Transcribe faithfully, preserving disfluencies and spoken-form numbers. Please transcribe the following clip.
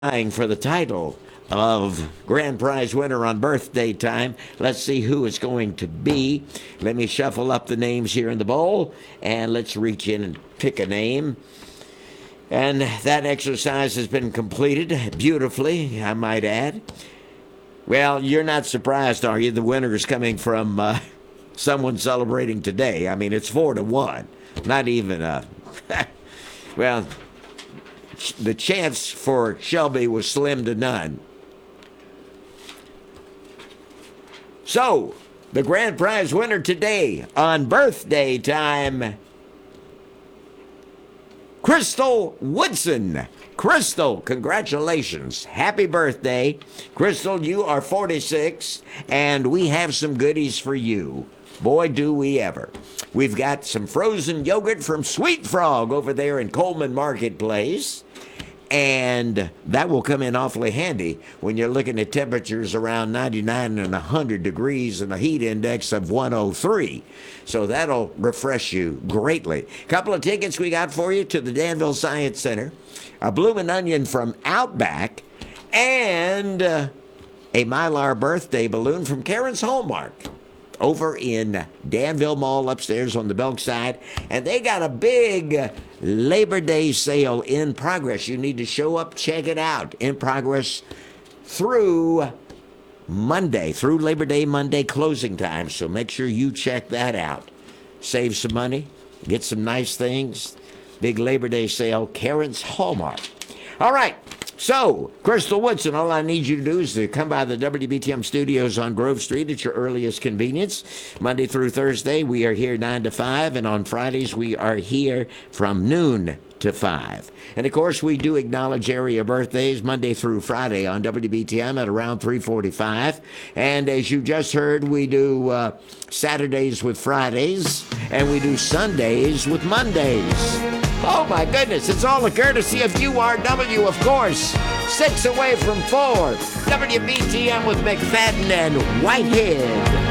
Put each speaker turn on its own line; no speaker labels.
vying for the title of grand prize winner on birthday time. Let's see who it's going to be. Let me shuffle up the names here in the bowl, and let's reach in and pick a name. And that exercise has been completed beautifully, I might add. Well, you're not surprised, are you? The winner is coming from uh, someone celebrating today. I mean, it's four to one. Not even a... well, the chance for Shelby was slim to none. So, the grand prize winner today on birthday time, Crystal Woodson. Crystal, congratulations. Happy birthday. Crystal, you are forty-six, and we have some goodies for you. Boy, do we ever. We've got some frozen yogurt from Sweet Frog over there in Coleman Marketplace. And that will come in awfully handy when you're looking at temperatures around ninety-nine and one hundred degrees and a heat index of one oh three. So that'll refresh you greatly. Couple of tickets we got for you to the Danville Science Center, a bloomin' onion from Outback, and uh, a Mylar birthday balloon from Karen's Hallmark over in Danville Mall upstairs on the Belk side. And they got a big Labor Day sale in progress. You need to show up, check it out. In progress through Monday, through Labor Day Monday closing time. So make sure you check that out. Save some money, get some nice things. Big Labor Day sale, Karen's Hallmark. All right. So, Crystal Woodson, all I need you to do is to come by the W B T M studios on Grove Street at your earliest convenience. Monday through Thursday, we are here nine to five, and on Fridays, we are here from noon to five. And, of course, we do acknowledge area birthdays Monday through Friday on W B T M at around three forty-five. And as you just heard, we do uh, Saturdays with Fridays, and we do Sundays with Mondays. Oh, my goodness, it's all a courtesy of U R W, of course. Six away from four. W B T M with McFadden and Whitehead.